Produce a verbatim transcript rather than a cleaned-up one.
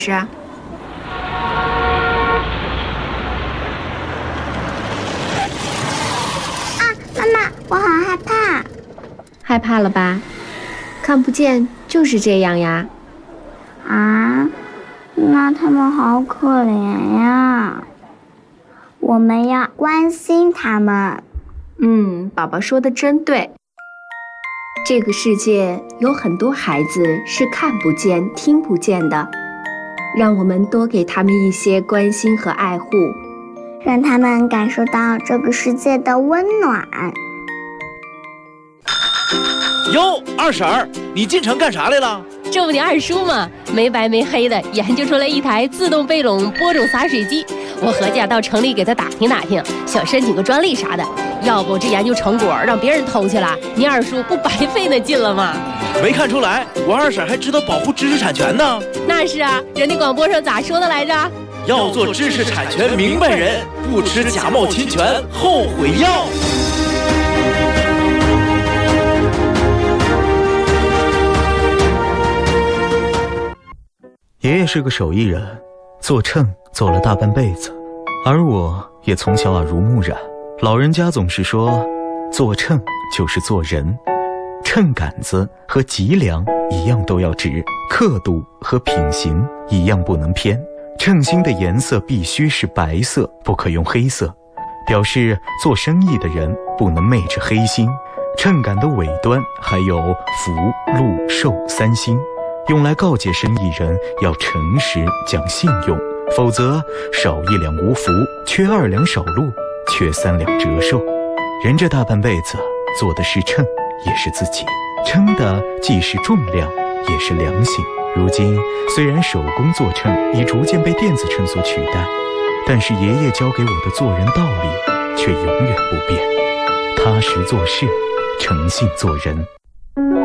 是啊。 啊，妈妈，我好害怕。 害怕了吧？看不见就是这样呀。 啊，那他们好可怜呀，我们要关心他们。 嗯，宝宝说的真对。这个世界有很多孩子是看不见、听不见的，让我们多给他们一些关心和爱护， 让他们感受到这个世界的温暖。 哟，二婶儿，你进城干啥来了？ 这不你二叔吗？没白没黑的研究出来一台自动背垄播种洒水机，我合计啊到城里给他打听打听，想申请个专利啥的。要不这研究成果让别人偷去了，你二叔不白费那劲了吗？ 没看出来，我二婶还知道保护知识产权呢。 那是啊，人家广播上咋说的来着？ 要做知识产权明白人，不吃假冒侵权后悔药。 爷爷是个手艺人，做秤做了大半辈子，而我也从小耳濡目染。老人家总是说，做秤就是做人，秤杆子和脊梁一样都要直，刻度和品行一样不能偏，秤芯的颜色必须是白色，不可用黑色，表示做生意的人不能昧着黑心。秤杆的尾端还有福、禄、寿三星，用来告诫生意人要诚实讲信用，否则少一两无福，缺二两少禄，缺三两折寿。人这大半辈子做的是秤，也是自己，称的既是重量，也是良心。如今虽然手工做秤已逐渐被电子秤所取代，但是爷爷教给我的做人道理却永远不变：踏实做事，诚信做人。